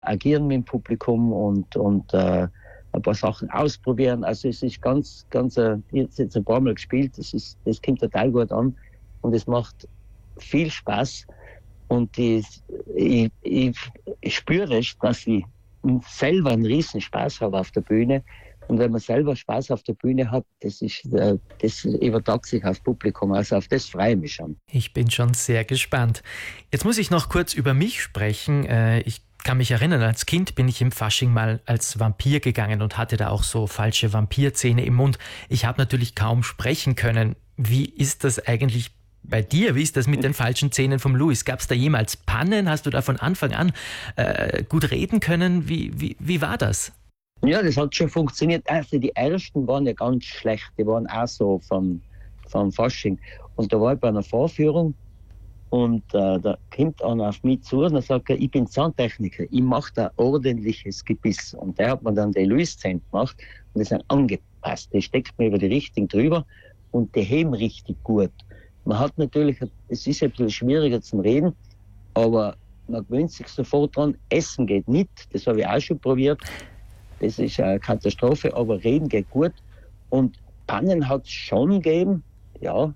agieren mit dem Publikum und ein paar Sachen ausprobieren. Also es ist ganz, jetzt ein paar Mal gespielt, das kommt total gut an und es macht viel Spaß. Und ich spüre, dass ich selber einen riesen Spaß habe auf der Bühne. Und wenn man selber Spaß auf der Bühne hat, das übertragt sich aufs Publikum. Also auf das freue ich mich schon. Ich bin schon sehr gespannt. Jetzt muss ich noch kurz über mich sprechen. Ich kann mich erinnern, als Kind bin ich im Fasching mal als Vampir gegangen und hatte da auch so falsche Vampirzähne im Mund. Ich habe natürlich kaum sprechen können. Wie ist das eigentlich bei dir? Wie ist das mit den falschen Zähnen vom Louis? Gab es da jemals Pannen? Hast du da von Anfang an gut reden können? Wie war das? Ja, das hat schon funktioniert. Also die ersten waren ja ganz schlecht. Die waren auch so vom Fasching. Und da war ich bei einer Vorführung und da kommt einer auf mich zu und sagt, ich bin Zahntechniker, ich mache da ordentliches Gebiss. Und der hat mir dann die Louis-Zähne gemacht und die sind angepasst. Die steckt mir über die Richtung drüber und die heben richtig gut. Man hat natürlich, es ist ein bisschen schwieriger zum Reden, aber man gewöhnt sich sofort dran. Essen geht nicht, das habe ich auch schon probiert. Das ist eine Katastrophe, aber reden geht gut. Und Pannen hat es schon gegeben, ja.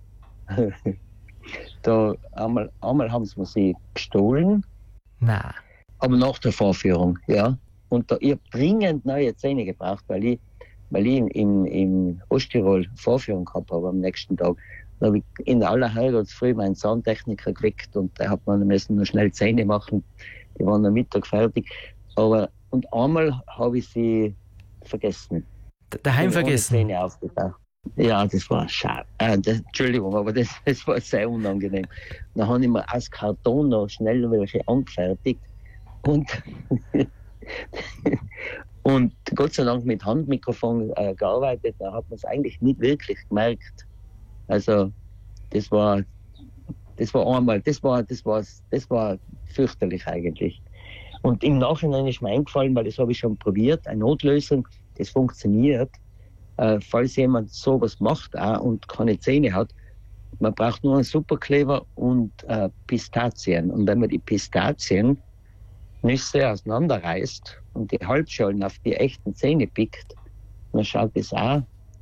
Da einmal haben sie mir sie gestohlen. Na. Aber nach der Vorführung, ja. Und ich habe dringend neue Zähne gebraucht, weil ich in Osttirol Vorführung gehabt habe am nächsten Tag. Da habe ich in aller Heiratsfrüh meinen Zahntechniker geweckt und der hat mir müssen nur schnell Zähne machen. Die waren am Mittag fertig. Und einmal habe ich sie vergessen. Daheim vergessen? Zähne aufgetaucht. Ja, das war schade. Entschuldigung, aber das war sehr unangenehm. Dann habe ich mir aus Karton noch schnell welche angefertigt. Und Gott sei Dank mit Handmikrofon gearbeitet, da hat man es eigentlich nicht wirklich gemerkt. Also das war fürchterlich eigentlich. Und im Nachhinein ist mir eingefallen, weil das habe ich schon probiert, eine Notlösung, das funktioniert. Falls jemand sowas macht auch und keine Zähne hat, man braucht nur einen Superkleber und Pistazien. Und wenn man die Pistaziennüsse auseinanderreißt und die Halbschalen auf die echten Zähne pickt, dann schaut es auch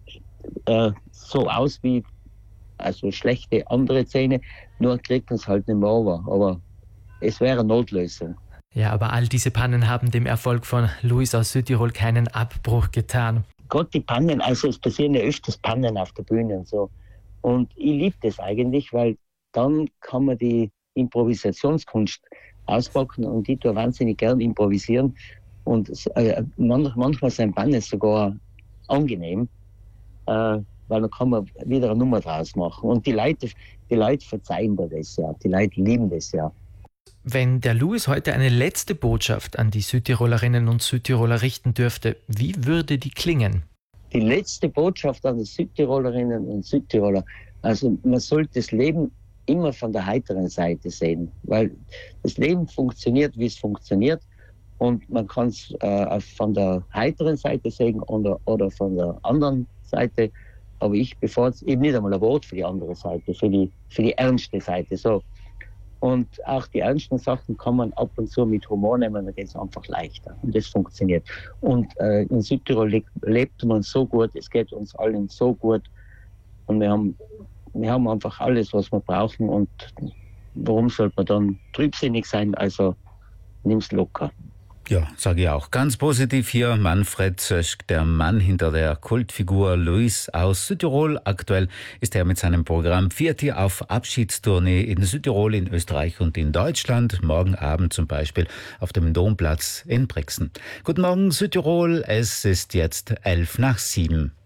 so aus wie also schlechte andere Zähne, nur kriegt man es halt nicht mehr over. Aber es wäre eine Notlösung. Ja, aber all diese Pannen haben dem Erfolg von Louis aus Südtirol keinen Abbruch getan. Gott, die Pannen, also es passieren ja öfters Pannen auf der Bühne und so. Und ich liebe das eigentlich, weil dann kann man die Improvisationskunst auspacken und ich tue wahnsinnig gern improvisieren. Und manchmal sind Pannen sogar angenehm, weil dann kann man wieder eine Nummer draus machen. Und die Leute verzeihen mir das ja, die Leute lieben das ja. Wenn der Louis heute eine letzte Botschaft an die Südtirolerinnen und Südtiroler richten dürfte, wie würde die klingen? Die letzte Botschaft an die Südtirolerinnen und Südtiroler, also man sollte das Leben immer von der heiteren Seite sehen, weil das Leben funktioniert, wie es funktioniert und man kann es von der heiteren Seite sehen oder von der anderen Seite, aber ich bevorzuge eben nicht einmal ein Wort für die andere Seite, für die ernste Seite, so. Und auch die ernsten Sachen kann man ab und zu mit Humor nehmen, dann geht es einfach leichter. Und das funktioniert. Und in Südtirol lebt man so gut, es geht uns allen so gut. Und wir haben einfach alles, was wir brauchen. Und warum sollte man dann trübsinnig sein? Also nimm's locker. Ja, sage ich auch. Ganz positiv hier Manfred Zösk, der Mann hinter der Kultfigur Louis aus Südtirol. Aktuell ist er mit seinem Programm Vierte auf Abschiedstournee in Südtirol, in Österreich und in Deutschland. Morgen Abend zum Beispiel auf dem Domplatz in Brixen. Guten Morgen Südtirol, es ist jetzt 6:11.